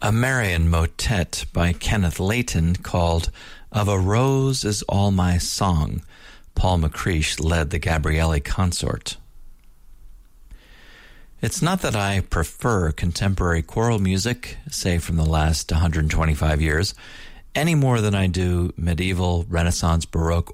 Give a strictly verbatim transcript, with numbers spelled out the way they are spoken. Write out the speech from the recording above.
a Marian motet by Kenneth Layton called Of a Rose Is All My Song. Paul McCreish led the Gabrielli Consort. It's not that I prefer contemporary choral music, say from the last one hundred twenty-five years, any more than I do medieval, Renaissance, Baroque,